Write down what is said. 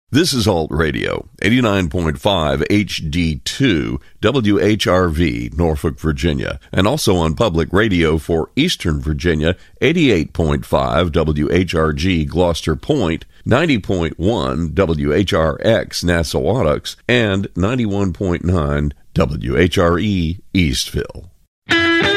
This is Alt Radio, 89.5 HD2, WHRV, Norfolk, Virginia, and also on public radio for Eastern Virginia, 88.5 WHRG, Gloucester Point, 90.1 WHRX, Nassawadox, and 91.9 WHRE, Eastville.